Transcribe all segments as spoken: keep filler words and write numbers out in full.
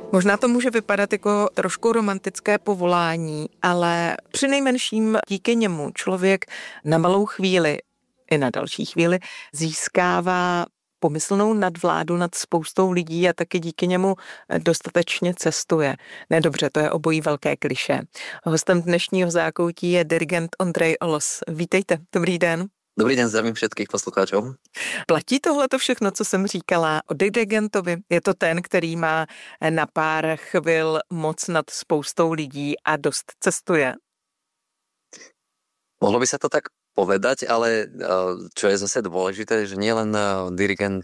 Možná to může vypadat jako trošku romantické povolání, ale přinejmenším díky němu člověk na malou chvíli i na další chvíli získává pomyslnou nadvládu nad spoustou lidí a taky díky němu dostatečně cestuje. Ne, dobře, to je obojí velké klišé. Hostem dnešního zákoutí je dirigent Ondrej Olos. Vítejte, dobrý den. Dobrý den, zdravím všetkých poslucháčov. Platí tohleto všechno, co jsem říkala o dirigentovi? Je to ten, který má na pár chvil moc nad spoustou lidí a dost cestuje? Mohlo by sa to tak povedať, ale čo je zase dôležité, že nielen dirigent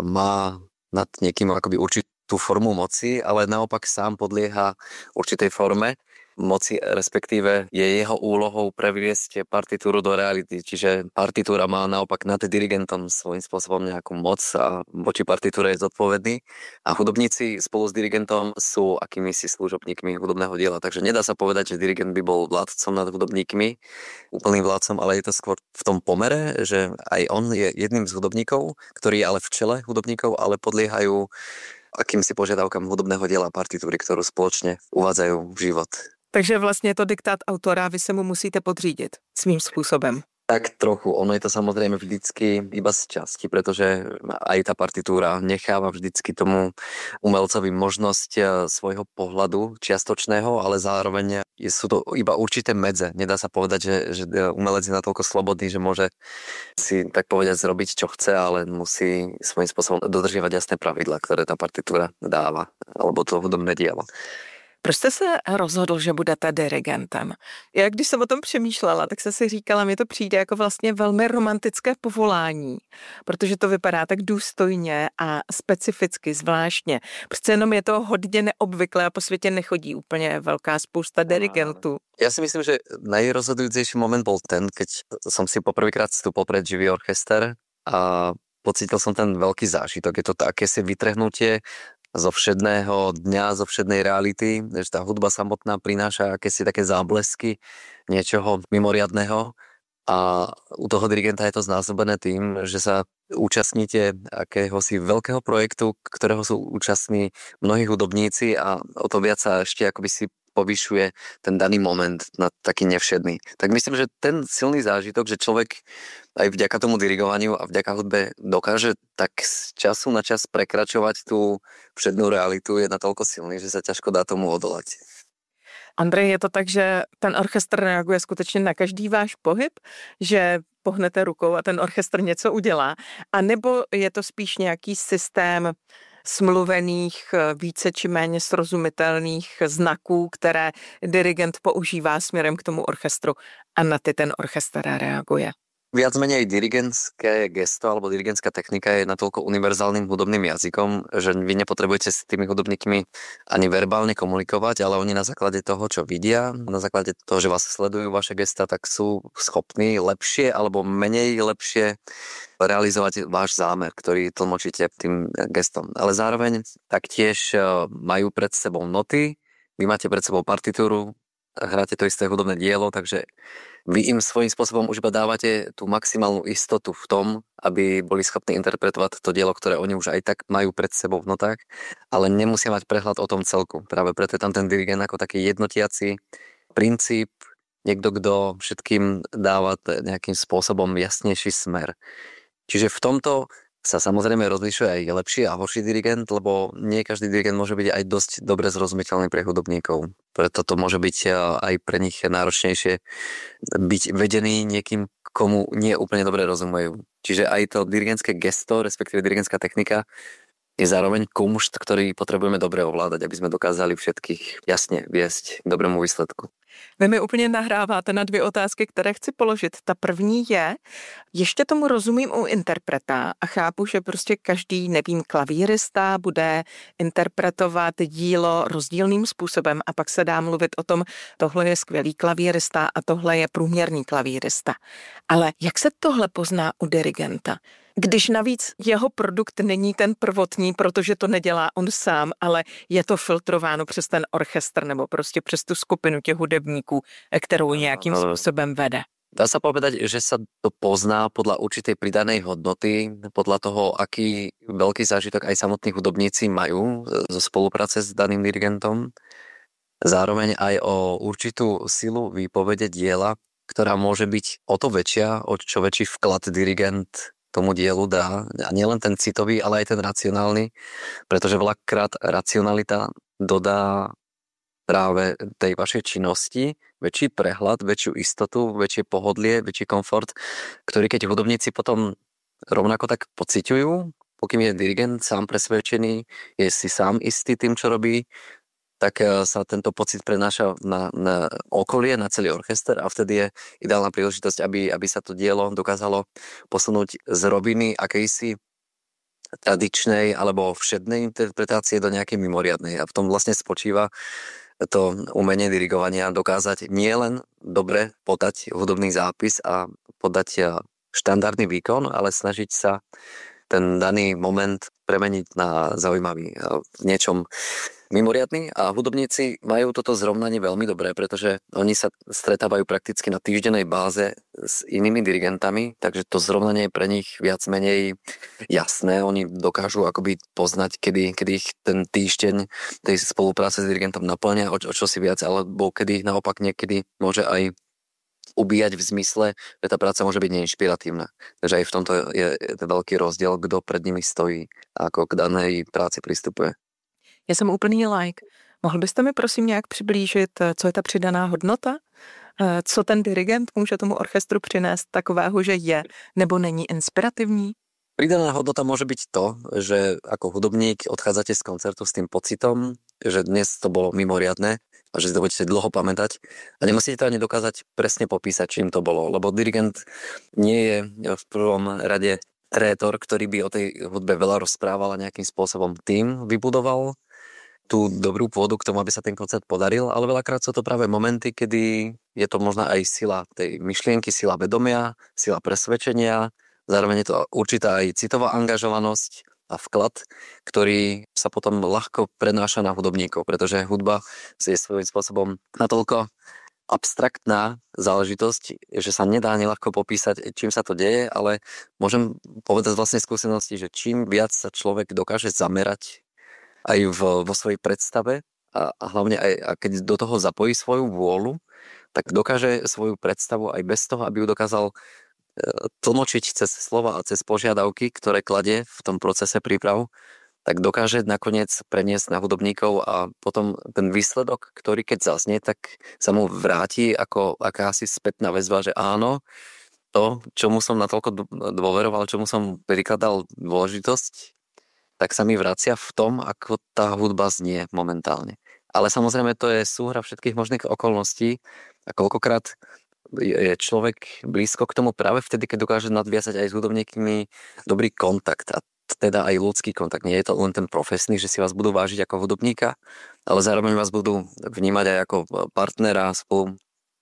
má nad niekým akoby určitú formu moci, ale naopak sám podlieha určitej forme moci, respektíve je jeho úlohou previesť partitúru do reality. Čiže partitúra má naopak nad dirigentom svojím spôsobom nejakú moc a voči partitúre je zodpovedný. A hudobníci spolu s dirigentom sú akýmisi služobníkmi hudobného diela. Takže nedá sa povedať, že dirigent by bol vládcom nad hudobníkmi, úplným vládcom, ale je to skôr v tom pomere, že aj on je jedným z hudobníkov, ktorý je ale v čele hudobníkov, ale podliehajú akýmsi požiadavkám hudobného diela partitúry, ktorú spoločne uvádzajú v život. Takže vlastně je to diktát autora, vy se mu musíte podřídit svým způsobem. Tak trochu, ono je to samozrejme vždycky iba z časti, pretože aj tá partitúra necháva vždycky tomu umelcovi možnosť svojho pohľadu čiastočného, ale zároveň sú to iba určité medze. Nedá sa povedať, že, že umelec je natoľko slobodný, že môže si tak povedať zrobiť, čo chce, ale musí svojím spôsobom dodržiavať jasné pravidlá, ktoré tá partitúra dáva, alebo to hudobné dielo. Proč jste se rozhodl, že budete dirigentem? Já když jsem o tom přemýšlela, tak jsem si říkala, mně to přijde jako vlastně velmi romantické povolání, protože to vypadá tak důstojně a specificky, zvláštně. Přece jenom je to hodně neobvyklé a po světě nechodí úplně velká spousta dirigentů. Ja si myslím, že najrozhodujúcejší moment bol ten, keď som si poprvýkrát vstúpol pred živý orchester a pocítil som ten veľký zážitok. Je to akési vytrhnutie zo všedného dňa, zo všednej reality, že tá hudba samotná prináša akési také záblesky niečoho mimoriadného a u toho dirigenta je to znásobené tým, že sa účastníte akéhosi veľkého projektu, ktorého sú účastní mnohí hudobníci a o to viac sa ešte akoby si povyšuje ten daný moment na taký nevšedný. Tak myslím, že ten silný zážitok, že človek aj vďaka tomu dirigovaniu a vďaka hudbe dokáže tak z času na čas prekračovať tú všednú realitu, je natoľko silný, že sa ťažko dá tomu odolať. Andrej, je to tak, že ten orchestr reaguje skutečně na každý váš pohyb, že pohnete rukou a ten orchestr něco udělá, a nebo je to spíš nějaký systém smluvených, více či méně srozumitelných znaků, které dirigent používá směrem k tomu orchestru a na ty ten orchestr reaguje? Viac menej dirigentské gesto alebo dirigentská technika je natoľko univerzálnym hudobným jazykom, že vy nepotrebujete s tými hudobníkmi ani verbálne komunikovať, ale oni na základe toho, čo vidia, na základe toho, že vás sledujú vaše gesta, tak sú schopní lepšie alebo menej lepšie realizovať váš zámer, ktorý tlmočíte tým gestom. Ale zároveň taktiež majú pred sebou noty, vy máte pred sebou partitúru, hráte to isté hudobné dielo, takže vy im svojím spôsobom už iba dávate tú maximálnu istotu v tom, aby boli schopní interpretovať to dielo, ktoré oni už aj tak majú pred sebou v notách, ale nemusia mať prehľad o tom celku. Práve preto je tam ten dirigent ako taký jednotiaci princíp, niekto, kto všetkým dáva nejakým spôsobom jasnejší smer. Čiže v tomto sa samozrejme rozlišuje aj lepší a horší dirigent, lebo nie každý dirigent môže byť aj dosť dobre zrozumiteľný pre hudobníkov. Preto to môže byť aj pre nich náročnejšie byť vedený niekým, komu nie úplne dobre rozumejú. Čiže aj to dirigentské gesto, respektíve dirigentská technika, je zároveň kumšt, ktorý potrebujeme dobre ovládať, aby sme dokázali všetkých jasne viesť k dobrému výsledku. Vy mi úplně nahráváte na dvě otázky, které chci položit. Ta první je, ještě tomu rozumím u interpreta a chápu, že prostě každý, nevím, klavírista bude interpretovat dílo rozdílným způsobem a pak se dá mluvit o tom, tohle je skvělý klavírista a tohle je průměrný klavírista. Ale jak se tohle pozná u dirigenta? Když navíc jeho produkt není ten prvotní, protože to nedělá on sám, ale je to filtrováno přes ten orchestr nebo prostě přes tu skupinu těch hudebníků, kterou nějakým způsobem vede. Dá sa povedať, že sa to pozná podľa určitej pridanej hodnoty, podľa toho, aký veľký zážitok aj samotní hudobníci majú zo spolupráce s daným dirigentom. Zároveň aj o určitú silu výpovede diela, ktorá môže byť o to väčšia, o čo väčší vklad dirigent tomu dielu dá. A nielen ten citový, ale aj ten racionálny, pretože veľakrát racionalita dodá práve tej vašej činnosti väčší prehľad, väčšiu istotu, väčšie pohodlie, väčší komfort, ktorý keď hudobníci potom rovnako tak pociťujú, pokým je dirigent sám presvedčený, je si sám istý tým, čo robí, tak sa tento pocit prenáša na, na okolie, na celý orchester a vtedy je ideálna príležitosť, aby, aby sa to dielo dokázalo posunúť z roviny akejsi tradičnej alebo všednej interpretácie do nejakej mimoriadnej. A v tom vlastne spočíva to umenie dirigovania, dokázať nielen dobre podať hudobný zápis a podať štandardný výkon, ale snažiť sa ten daný moment premeniť na zaujímavý v niečom mimoriadny. A hudobníci majú toto zrovnanie veľmi dobré, pretože oni sa stretávajú prakticky na týždennej báze s inými dirigentami, takže to zrovnanie je pre nich viac menej jasné. Oni dokážu akoby poznať, kedy, kedy ich ten týždeň tej spolupráce s dirigentom naplňa, o, o čo si viac, alebo kedy naopak niekedy môže aj ubíjať v zmysle, že tá práca môže byť neinšpiratívna. Takže aj v tomto je, je veľký rozdiel, kto pred nimi stojí a ako k danej práci pristupuje. Já jsem úplný like. Mohl byste mi prosím nějak přiblížit, co je ta přidaná hodnota? Co ten dirigent může tomu orchestru přinést takového, že je nebo není inspirativní? Pridaná hodnota môže byť to, že ako hudobník odchádzate z koncertu s tým pocitom, že dnes to bolo mimoriadne a že si to budete dlho pamätať a nemusíte to ani dokázať presne popísať, čím to bolo, lebo dirigent nie je v prvom rade rétor, ktorý by o tej hudbe veľa rozprával a nejakým spôsobom tým vybudoval tú dobrú pôdu k tomu, aby sa ten koncert podaril, ale veľakrát sú to práve momenty, kedy je to možno aj sila tej myšlienky, sila vedomia, sila presvedčenia, zároveň je to určitá aj citová angažovanosť a vklad, ktorý sa potom ľahko prenáša na hudobníkov, pretože hudba je svojím spôsobom natoľko abstraktná záležitosť, že sa nedá ani ľahko popísať, čím sa to deje, ale môžem povedať z vlastnej skúsenosti, že čím viac sa človek dokáže zamerať aj v, vo svojej predstave a, a hlavne aj a keď do toho zapojí svoju vôľu, tak dokáže svoju predstavu aj bez toho, aby ju dokázal tlmočiť cez slova a cez požiadavky, ktoré kladie v tom procese príprav, tak dokáže nakoniec preniesť na hudobníkov a potom ten výsledok, ktorý keď zaznie, tak sa mu vráti ako akási spätná väzba, že áno, to, čomu som natoľko dôveroval, čomu som prikladal dôležitosť, tak sa mi vracia v tom, ako tá hudba znie momentálne. Ale samozrejme to je súhra všetkých možných okolností a koľkokrát je človek blízko k tomu práve vtedy, keď dokáže nadviazať aj s hudobníkmi dobrý kontakt a teda aj ľudský kontakt. Nie je to len ten profesný, že si vás budú vážiť ako hudobníka, ale zároveň vás budú vnímať aj ako partnera spolu,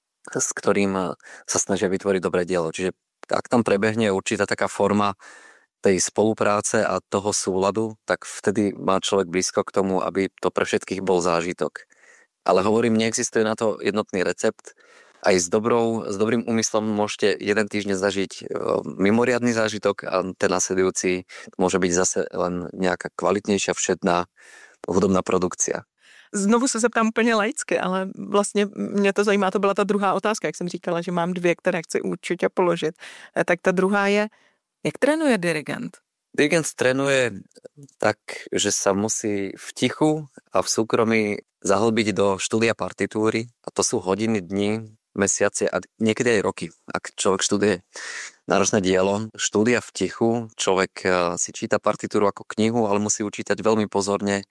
s ktorým sa snažia vytvoriť dobré dielo. Čiže ak tam prebehne určitá taká forma tej spolupráce a toho súladu, tak vtedy má človek blízko k tomu, aby to pre všetkých bol zážitok. Ale hovorím, neexistuje na to jednotný recept. Aj s, dobrou, s dobrým úmyslom môžete jeden týždeň zažiť mimoriadny zážitok a ten nasledujúci môže byť zase len nejaká kvalitnejšia všedná hudobná produkcia. Znovu se zeptám úplně laicky, ale vlastně mě to zajímá, to byla ta druhá otázka, jak jsem říkala, že mám dvě, které chci určitě položit. Tak ta druhá je, jak trénuje dirigent? Dirigent trénuje tak, že sa musí v tichu a v súkromí zahlbiť do štúdia partitúry a to sú hodiny, dni, mesiace a niekedy aj roky. Ak človek študuje náročné dielo, štúdia v tichu, človek si číta partitúru ako knihu, ale musí ju čítať veľmi pozorne,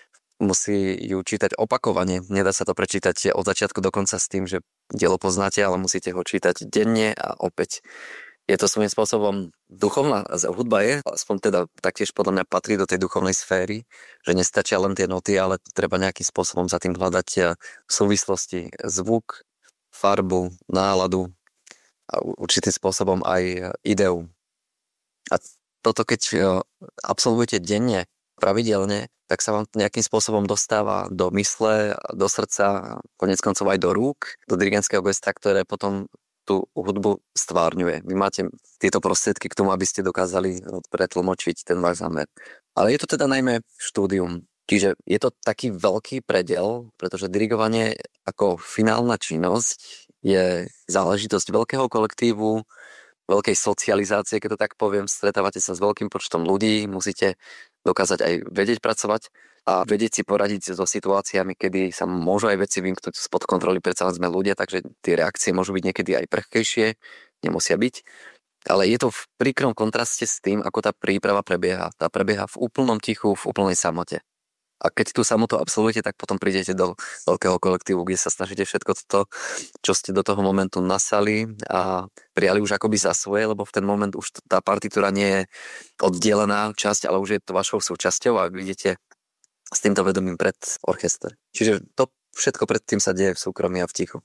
musí ju čítať opakovane. Nedá sa to prečítať od začiatku do konca s tým, že dielo poznáte, ale musíte ho čítať denne a opäť. Je to svojím spôsobom duchovná hudba je, aspoň teda taktiež podľa mňa patrí do tej duchovnej sféry, že nestačia len tie noty, ale treba nejakým spôsobom za tým hľadať súvislosti, zvuk, farbu, náladu a určitým spôsobom aj ideu. A toto keď absolvujete denne, pravidelne, tak sa vám nejakým spôsobom dostáva do mysle, do srdca, konec koncov aj do rúk, do dirigentského gesta, ktoré potom tú hudbu stvárňuje. Vy máte tieto prostriedky k tomu, aby ste dokázali pretlmočiť ten váš zámer. Ale je to teda najmä štúdium. Čiže je to taký veľký predel, pretože dirigovanie ako finálna činnosť je záležitosť veľkého kolektívu, veľkej socializácie, keď to tak poviem. Stretávate sa s veľkým počtom ľudí, musíte dokázať aj vedieť pracovať a vedieť si poradiť so situáciami, kedy sa môžu aj veci vymknúť spod kontroly, predsa len sme ľudia, takže tie reakcie môžu byť niekedy aj prchkejšie, nemusia byť. Ale je to v príkrom kontraste s tým, ako tá príprava prebieha. Tá prebieha v úplnom tichu, v úplnej samote. A keď tú samotu absolvujete, tak potom prídete do veľkého kolektívu, kde sa snažíte všetko toto, čo ste do toho momentu nasali a prijali už akoby za svoje, lebo v ten moment už tá partitúra nie je oddelená časť, ale už je to vašou súčasťou a vy idete s týmto vedomím pred orchester. Čiže to všetko predtým sa deje v súkromí a v tichu.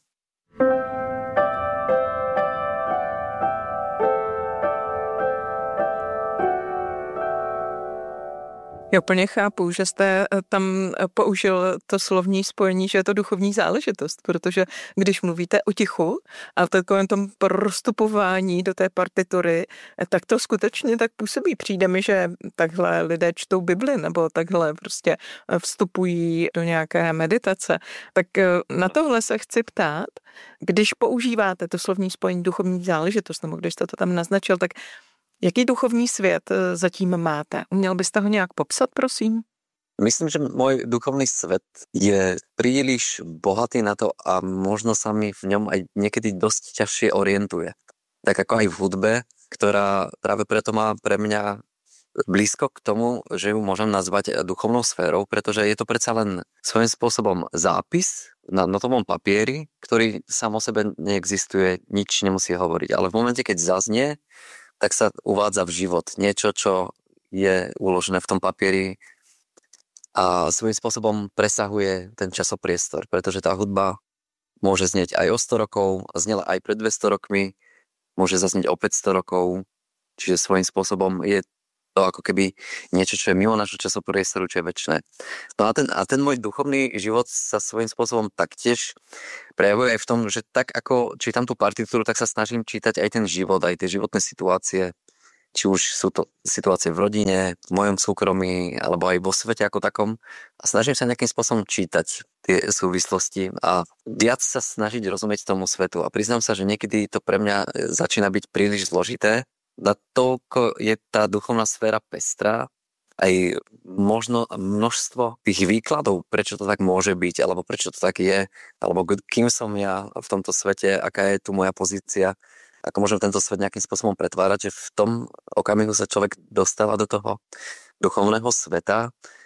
Já úplně chápu, že jste tam použil to slovní spojení, že je to duchovní záležitost, protože když mluvíte o tichu a v takovém tom prostupování do té partitury, tak to skutečně tak působí. Přijde mi, že takhle lidé čtou Bibli nebo takhle prostě vstupují do nějaké meditace. Tak na tohle se chci ptát, když používáte to slovní spojení duchovní záležitost, nebo když jste to tam naznačil, tak jaký duchovní svět zatím máte? Uměl byste ho nějak popsat, prosím? Myslím, že môj duchovný svet je príliš bohatý na to a možno sa mi v ňom aj niekedy dosť ťažšie orientuje. Tak ako aj v hudbe, ktorá práve preto má pre mňa blízko k tomu, že ju môžem nazvať duchovnou sférou, pretože je to predsa len svojím spôsobom zápis na notovom papieri, ktorý sám o sebe neexistuje, nič nemusí hovoriť. Ale v momente, keď zaznie, tak sa uvádza v život niečo, čo je uložené v tom papieri a svojím spôsobom presahuje ten časopriestor, pretože tá hudba môže znieť aj o sto rokov, znela aj pred dvesto rokmi, môže zaznieť o päťsto rokov, čiže svojím spôsobom je to ako keby niečo, čo je mimo našho časopriestoru, čo je večné. No a ten, a ten môj duchovný život sa svojím spôsobom taktiež prejavuje aj v tom, že tak ako čítam tú partitúru, tak sa snažím čítať aj ten život, aj tie životné situácie, či už sú to situácie v rodine, v mojom súkromí, alebo aj vo svete ako takom. A snažím sa nejakým spôsobom čítať tie súvislosti a viac sa snažiť rozumieť tomu svetu. A priznám sa, že niekedy to pre mňa začína byť príliš zložité. Natoľko je tá duchovná sféra pestrá, aj možno množstvo tých výkladov, prečo to tak môže byť, alebo prečo to tak je, alebo kým som ja v tomto svete, aká je tu moja pozícia, ako môžem tento svet nejakým spôsobom pretvárať, že v tom okamihu sa človek dostáva do toho duchovného sveta,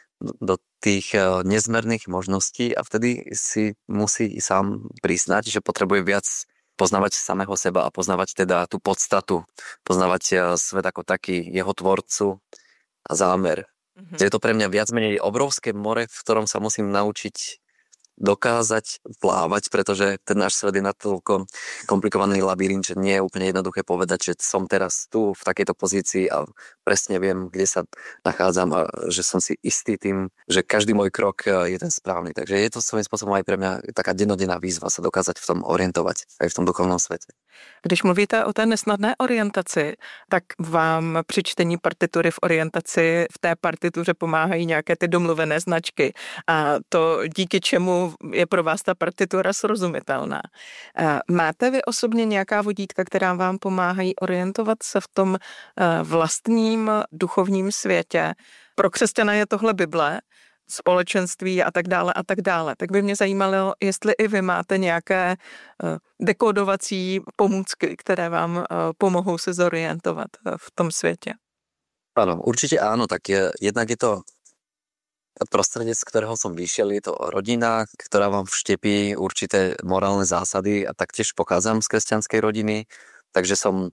do tých nezmerných možností a vtedy si musí sám priznať, že potrebuje viac poznávať samého seba a poznávať teda tú podstatu, poznávať svet ako taký, jeho tvorcu a zámer. Mm-hmm. Je to pre mňa viac menej obrovské more, v ktorom sa musím naučiť dokázať plávať, pretože ten náš svet je natoľko komplikovaný labyrint, že nie je úplne jednoduché povedať, že som teraz tu v takejto pozícii a presne viem, kde sa nachádzam a že som si istý tým, že každý môj krok je ten správny. Takže je to svojím spôsobom aj pre mňa taká dennodenná výzva sa dokázať v tom orientovať aj v tom duchovnom svete. Když mluvíte o té nesnadné orientaci, tak vám při čtení partitury v orientaci v té partituře pomáhají nějaké ty domluvené značky a to díky čemu je pro vás ta partitura srozumitelná. Máte vy osobně nějaká vodítka, která vám pomáhají orientovat se v tom vlastním duchovním světě? Pro křesťana je tohle Bible, společenství a tak dále a tak dále. Tak by mě zajímalo, jestli i vy máte nějaké dekodovací pomůcky, které vám pomohou se zorientovat v tom světě. Áno, určite áno, tak je, jednak je to prostredie, z ktorého som vyšiel, je to rodina, ktorá vám vštepí určité morálne zásady a taktiež pochádzam z kresťanskej rodiny, takže som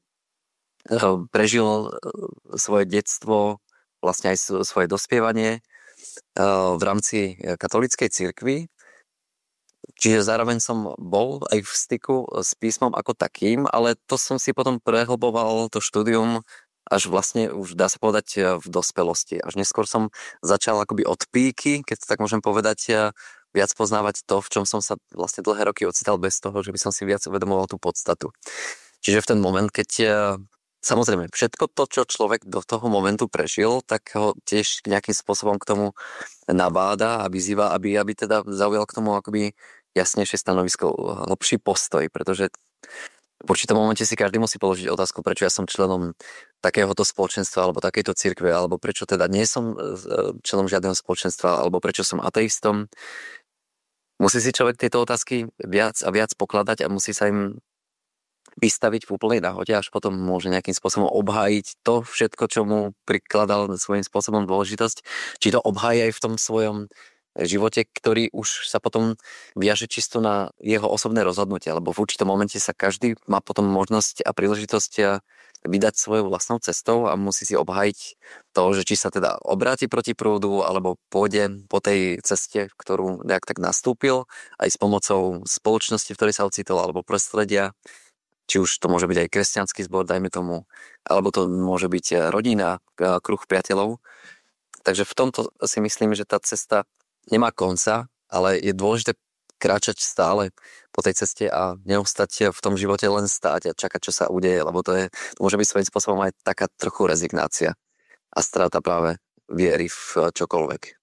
prežil svoje detstvo, vlastne aj svoje dospievanie v rámci katolíckej cirkvi. Čiže zároveň som bol aj v styku s písmom ako takým, ale to som si potom prehlboval to štúdium až vlastne už dá sa povedať v dospelosti. Až neskôr som začal akoby od píky, keď to tak môžem povedať, viac poznávať to, v čom som sa vlastne dlhé roky ocital bez toho, že by som si viac uvedomoval tú podstatu. Čiže v ten moment, keď samozrejme všetko to, čo človek do toho momentu prežil, tak ho tiež nejakým spôsobom k tomu nabáda a vyzýva, aby, aby teda zaujal k tomu akoby jasnejšie stanovisko, hlbší postoj, pretože v určitom momente si každý musí položiť otázku, prečo ja som členom takéhoto spoločenstva alebo takejto cirkve, alebo prečo teda nie som členom žiadneho spoločenstva, alebo prečo som ateistom. Musí si človek tieto otázky viac a viac pokladať a musí sa im vystaviť v úplnej náhode, až potom môže nejakým spôsobom obhájiť to všetko, čo mu prikladal svojím spôsobom dôležitosť. Či to obhájí aj v tom svojom živote, ktorý už sa potom viaže čisto na jeho osobné rozhodnutie, lebo v určitom momente sa každý má potom možnosť a príležitosť vydať svojou vlastnou cestou a musí si obhájiť to, že či sa teda obráti proti prúdu, alebo pôjde po tej ceste, ktorú nejak tak nastúpil, aj s pomocou spoločnosti, v ktorej sa ocitol, alebo prostredia. Či už to môže byť aj kresťanský zbor, dajme tomu, alebo to môže byť rodina, kruh priateľov. Takže v tomto si myslím, že tá cesta nemá konca, ale je dôležité kráčať stále po tej ceste a neustať v tom živote len stáť a čakať, čo sa udeje, lebo to, je, to môže byť svojím spôsobom aj taká trochu rezignácia a strata práve viery v čokoľvek.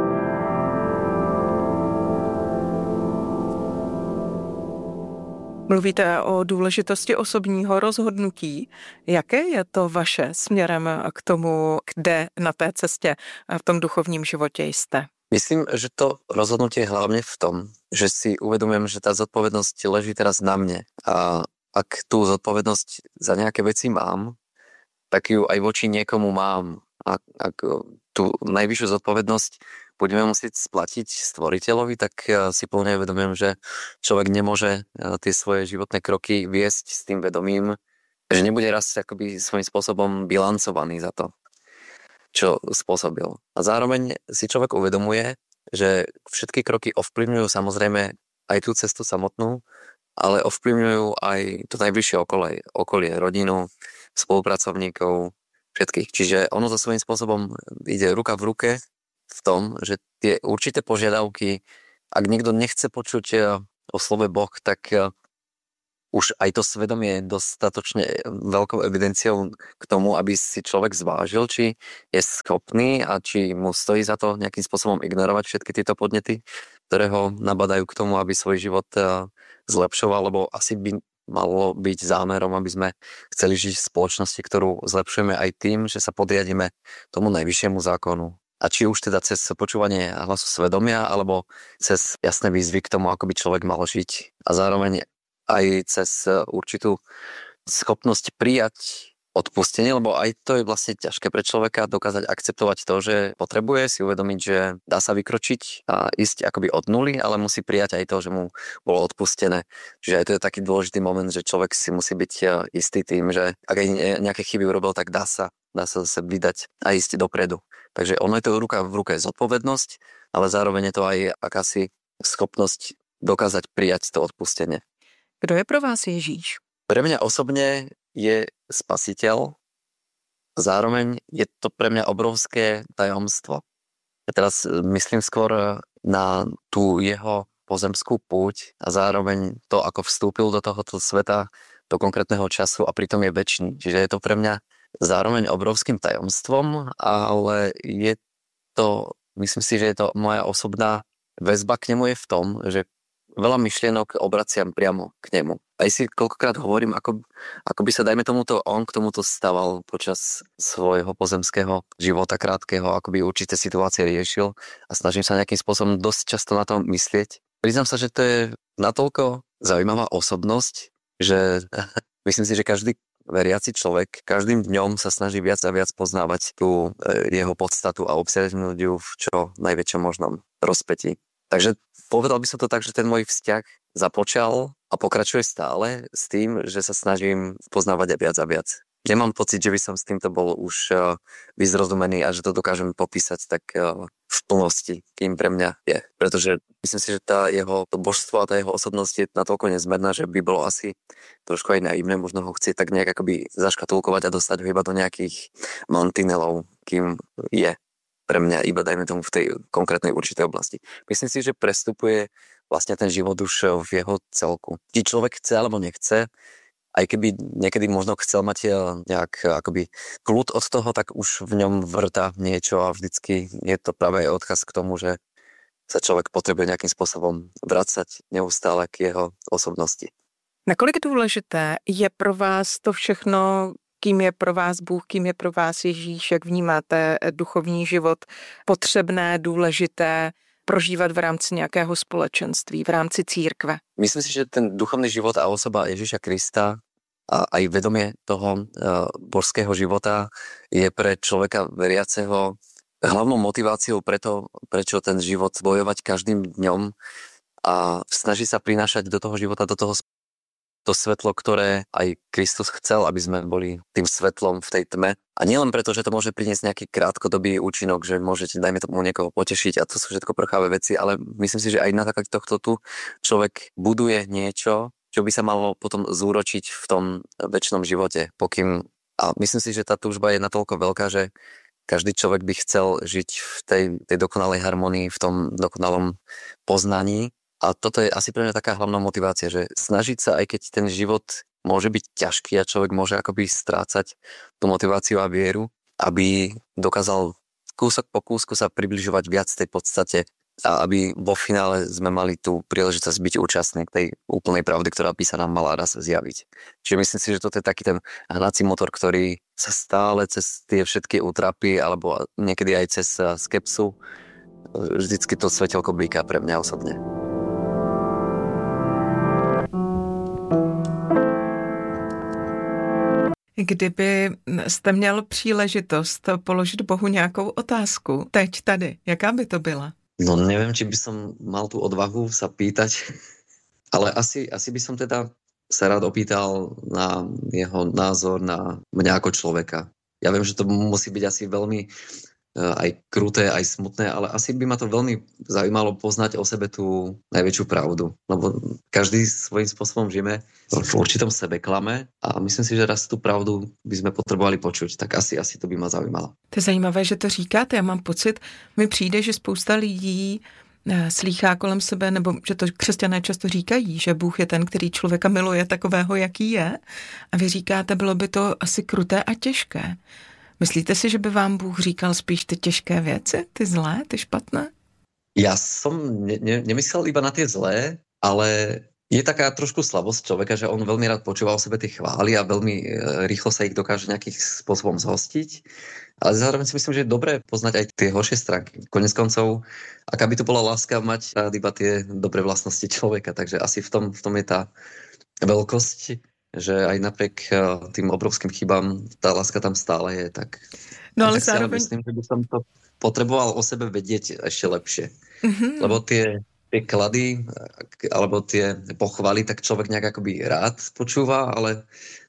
Mluvíte o důležitosti osobního rozhodnutí. Jaké je to vaše směrem k tomu, kde na té cestě v tom duchovním životě jste? Myslím, že to rozhodnutie je hlavne v tom, že si uvedomujem, že tá zodpovednosť leží teraz na mne. A ak tú zodpovednosť za nejaké veci mám, tak ju aj voči niekomu mám. A ak tú najvyššiu zodpovednosť budeme musieť splatiť stvoriteľovi, tak si plne uvedomujem, že človek nemôže tie svoje životné kroky viesť s tým vedomím, že nebude raz akoby svojím spôsobom bilancovaný za to, čo spôsobil. A zároveň si človek uvedomuje, že všetky kroky ovplyvňujú samozrejme aj tú cestu samotnú, ale ovplyvňujú aj to najbližšie okolie, okolie, rodinu, spolupracovníkov, všetkých. Čiže ono to svojím spôsobom ide ruka v ruke v tom, že tie určité požiadavky, ak niekto nechce počuť o slove Boh, tak už aj to svedomie je dostatočne veľkou evidenciou k tomu, aby si človek zvážil, či je schopný a či mu stojí za to nejakým spôsobom ignorovať všetky tieto podnety, ktoré ho nabadajú k tomu, aby svoj život zlepšoval, lebo asi by malo byť zámerom, aby sme chceli žiť v spoločnosti, ktorú zlepšujeme aj tým, že sa podriadíme tomu najvyššiemu zákonu. A či už teda cez počúvanie hlasu svedomia, alebo cez jasné výzvy k tomu, ako by človek mal žiť. A zároveň aj cez určitú schopnosť prijať odpustenie, lebo aj to je vlastne ťažké pre človeka dokázať akceptovať to, že potrebuje si uvedomiť, že dá sa vykročiť a ísť akoby od nuly, ale musí prijať aj to, že mu bolo odpustené. Čiže aj to je taký dôležitý moment, že človek si musí byť istý tým, že ak aj nejaké chyby urobil, tak dá sa, dá sa zase vydať a ísť dopredu. Takže ono je to ruka v ruke zodpovednosť, ale zároveň je to aj akási schopnosť dokázať prijať to odpustenie. Kdo je pro vás Ježíš? Pre mňa osobne je spasiteľ, zároveň je to pre mňa obrovské tajomstvo. Ja teraz myslím skôr na tú jeho pozemskú púť a zároveň to, ako vstúpil do tohoto sveta, do konkrétneho času a pritom je večný. Čiže je to pre mňa zároveň obrovským tajomstvom, ale je to, myslím si, že je to moja osobná väzba k nemu je v tom, že veľa myšlienok obraciam priamo k nemu. Aj si koľkokrát hovorím, ako, ako by sa, dajme tomuto, on k tomuto staval počas svojho pozemského života krátkeho, ako by určité situácie riešil a snažím sa nejakým spôsobom dosť často na to myslieť. Priznám sa, že to je natoľko zaujímavá osobnosť, že myslím si, že každý veriaci človek každým dňom sa snaží viac a viac poznávať tú jeho podstatu a obsiahnuť ju v čo najväčšom možnom rozpätí. Takže povedal by som to tak, že ten môj vzťah započal a pokračuje stále s tým, že sa snažím poznávať aj viac a viac. Nemám pocit, že by som s týmto bol už vyzrozumený a že to dokážem popísať tak v plnosti, kým pre mňa je. Pretože myslím si, že tá jeho to božstvo a tá jeho osobnosť je natoľko nezmerná, že by bolo asi trošku aj naivné možno ho chcieť tak nejak akoby zaškatulkovať a dostať ho iba do nejakých mantinelov, kým je. pre mňa iba, dajme tomu, v tej konkrétnej určitej oblasti. Myslím si, že prestupuje vlastne ten život už v jeho celku. Či človek chce alebo nechce, aj keby niekedy možno chcel mať nejak akoby kľud od toho, tak už v ňom vrta niečo a vždycky je to práve aj odkaz k tomu, že sa človek potrebuje nejakým spôsobom vracať neustále k jeho osobnosti. Nakolik důležité je pro vás to všechno, kým je pro vás Bůh, kým je pro vás Ježíš, jak vnímáte duchovní život, potřebné, důležité prožívat v rámci nějakého společenství, v rámci církve? Myslím si, že ten duchovný život a osoba Ježíša Krista a aj vedomie toho uh, božského života je pre človeka veriaceho hlavnou motiváciou preto, prečo ten život bojovať každým dňom a snaží sa prinášať do toho života, do toho to svetlo, ktoré aj Kristus chcel, aby sme boli tým svetlom v tej tme. A nielen preto, že to môže priniesť nejaký krátkodobý účinok, že môžete, dajme tomu, niekoho potešiť a to sú všetko prchavé veci, ale myslím si, že aj na základe tohto tu človek buduje niečo, čo by sa malo potom zúročiť v tom večnom živote. Pokým, a myslím si, že tá túžba je natoľko veľká, že každý človek by chcel žiť v tej, tej dokonalej harmonii, v tom dokonalom poznaní. A toto je asi pre mňa taká hlavná motivácia, že snažiť sa, aj keď ten život môže byť ťažký a človek môže akoby strácať tú motiváciu a vieru, aby dokázal kúsok po kúsku sa približovať viac tej podstate a aby vo finále sme mali tú príležitosť byť účastní k tej úplnej pravdy, ktorá by sa nám mala raz zjaviť. Čiže myslím si, že toto je taký ten hnací motor, ktorý sa stále cez tie všetky útrapy alebo niekedy aj cez skepsu vždycky to svetelko blíka pre mňa osobne. Kdyby jste měl příležitost položit Bohu nějakou otázku, teď tady, jaká by to byla? No neviem, či by som mal tú odvahu sa pýtať, ale asi, asi by som teda sa rád opýtal na jeho názor na mňa ako človeka. Ja viem, že to musí byť asi veľmi aj kruté, aj smutné, ale asi by ma to veľmi zaujímalo poznať o sebe tú najväčšiu pravdu. Lebo každý svojím spôsobom žijeme v určitom sebeklame a myslím si, že raz tú pravdu by sme potrebovali počuť. Tak asi, asi to by ma zaujímalo. To je zajímavé, že to říkáte. Já mám pocit, mi přijde, že spousta lidí slýchá kolem sebe, nebo že to křesťané často říkají, že Bůh je ten, který člověka miluje takového, jaký je. A vy říkáte, bylo by to asi kruté a těžké. Myslíte si, že by vám Bůh říkal spíš ty těžké věci, ty zlé, ty špatné? Ja som ne, ne, nemyslel iba na tie zlé, ale je taká trošku slabosť človeka, že on veľmi rád počúva o sebe tie chvály a veľmi e, rýchlo sa ich dokáže nejakým spôsobom zhostiť. Ale zároveň si myslím, že je dobré poznať aj tie horšie stránky. Konec koncov, aká by to bola láska mať rád iba tie dobré vlastnosti človeka. Takže asi v tom, v tom je tá veľkosť, že aj napriek tým obrovským chybám tá láska tam stále je, tak, no, ale tak zároveň... si myslím, že by som to potreboval o sebe vedieť ešte lepšie. Mm-hmm. Lebo tie, tie klady alebo tie pochvaly, tak človek nejak akoby rád počúva, ale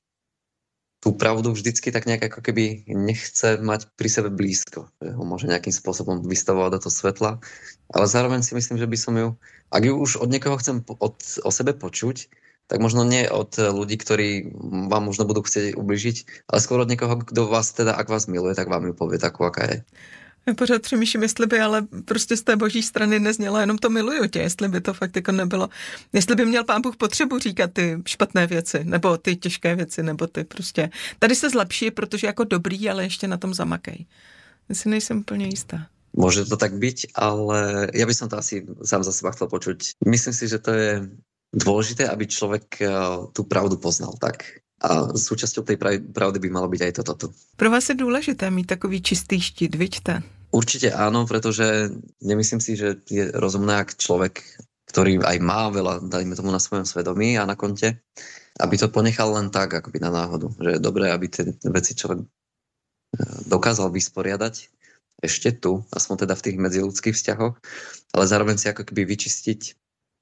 tú pravdu vždycky tak nejak ako keby nechce mať pri sebe blízko. Že ho môže nejakým spôsobom vystavovať do toho svetla. Ale zároveň si myslím, že by som ju, ak ju už od niekoho chcem od, o sebe počuť, tak možno nie od ľudí, ktorí vám možno budú chcieť ubližiť, ale skôr od niekoho, kdo vás teda, ak vás miluje, tak vám ju povie takú, aká je. Já pořád přemýšlím, jestli by ale prostě z té boží strany neznělo jenom to miluju tě, jestli by to fakt jako nebylo, jestli by měl Pán Bůh potřebu říkat ty špatné věci, nebo ty těžké věci, nebo ty prostě, tady se zlepší, protože jako dobrý, ale ještě na tom zamakej. Já si nejsem úplně jistá. Môže to tak byť, ale ja by som to asi sám za seba chcel počuť. Myslím si, že to je dôležité, aby človek tú pravdu poznal, tak. A súčasťou tej pravdy by malo byť aj toto. Pro vás je důležité mít takový čistý štít, viďte? Určite áno, pretože nemyslím si, že je rozumné, ak človek, ktorý aj má veľa, dajme tomu, na svojom svedomí a na konte, aby to ponechal len tak, akoby na náhodu. Že je dobré, aby tie veci človek dokázal vysporiadať ešte tu, aspoň teda v tých medziľudských vzťahoch, ale zároveň si ako keby vyčistiť.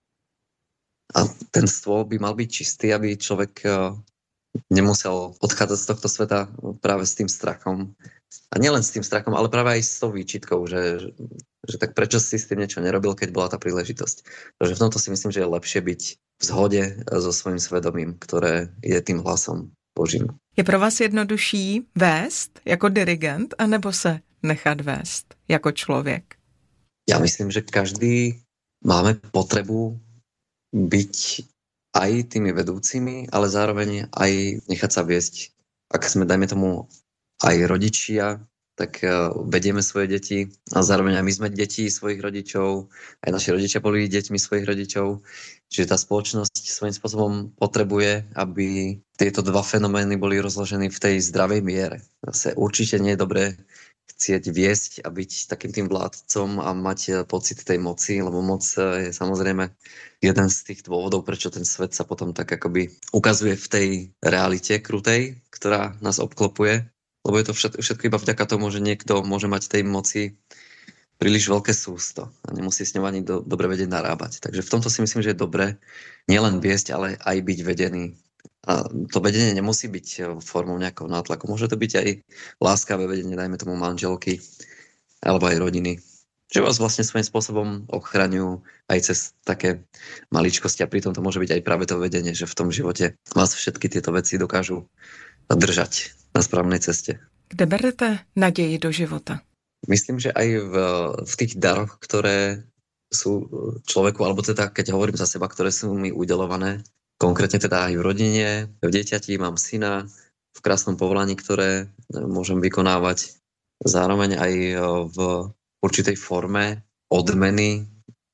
A ten stôl by mal byť čistý, aby človek nemusel odchádzať z tohto sveta práve s tým strachom. A nielen s tým strachom, ale práve aj s tou výčitkou, že, že tak prečo si s tým niečo nerobil, keď bola tá príležitosť. Takže v tomto si myslím, že je lepšie byť v zhode so svojím svedomím, ktoré je tým hlasom Božím. Je pro vás jednodušší vést jako dirigent, anebo se nechat vést jako člověk? Ja myslím, že každý máme potrebu byť aj tými vedúcimi, ale zároveň aj nechať sa viesť. Ak sme, dajme tomu, aj rodičia, tak vedieme svoje deti a zároveň aj my sme deti svojich rodičov, aj naši rodičia boli deťmi svojich rodičov. Čiže tá spoločnosť svojím spôsobom potrebuje, aby tieto dva fenomény boli rozložené v tej zdravej miere. Zase určite nie je dobré chcieť viesť a byť takým tým vládcom a mať pocit tej moci, lebo moc je samozrejme jeden z tých dôvodov, prečo ten svet sa potom tak akoby ukazuje v tej realite krutej, ktorá nás obklopuje. Lebo je to všetko, všetko iba vďaka tomu, že niekto môže mať tej moci príliš veľké sústo a nemusí s ňou ani do, dobre vedieť narábať. Takže v tomto si myslím, že je dobré nielen viesť, ale aj byť vedený. A to vedenie nemusí byť formou nejakého nátlaku. Môže to byť aj láskavé vedenie, dajme tomu manželky alebo aj rodiny. Že vás vlastne svojím spôsobom ochraňujú aj cez také maličkosti a pritom to môže byť aj práve to vedenie, že v tom živote vás všetky tieto veci dokážu držať na správnej ceste. Kde berete naději do života? Myslím, že aj v, v tých daroch, ktoré sú človeku, alebo teda keď hovorím za seba, ktoré sú mi udelované, konkrétne teda aj v rodine, v dieťati, mám syna, v krásnom povolaní, ktoré môžem vykonávať, zároveň aj v určitej forme odmeny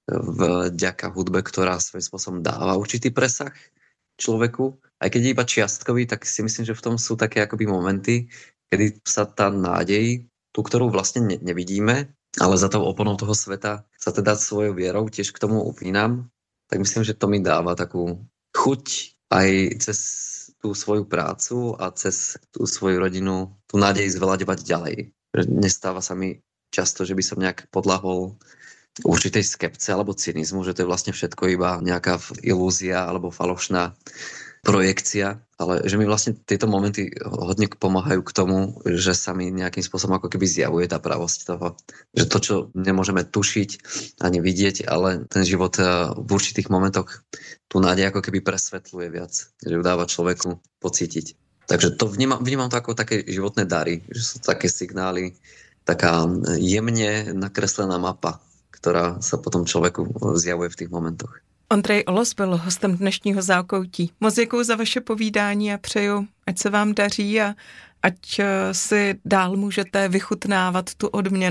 vďaka hudbe, ktorá svojím spôsobom dáva určitý presah človeku. Aj keď je iba čiastkový, tak si myslím, že v tom sú také akoby momenty, kedy sa tá nádej, tú, ktorú vlastne ne- nevidíme, ale za tou oponou toho sveta sa teda svojou vierou tiež k tomu upínam, tak myslím, že to mi dáva takú chuť aj cez tú svoju prácu a cez tú svoju rodinu tú nádej zvelaďovať ďalej. Nestáva sa mi často, že by som nejak podľahol určitej skepce alebo cynizmu, že to je vlastne všetko iba nejaká ilúzia alebo falošná projekcia, ale že mi vlastne tieto momenty hodne pomáhajú k tomu, že sa mi nejakým spôsobom ako keby zjavuje tá pravosť toho, že to, čo nemôžeme tušiť ani vidieť, ale ten život v určitých momentoch tú nádej ako keby presvetľuje viac, že ju dáva človeku pocítiť. Takže to vnímam, vnímam to ako také životné dary, že sú také signály, taká jemne nakreslená mapa, ktorá sa potom človeku zjavuje v tých momentoch. Ondřej Olos byl hostem dnešního Zákoutí. Moc děkuju za vaše povídání a přeju, ať se vám daří a ať si dál můžete vychutnávat tu odměnu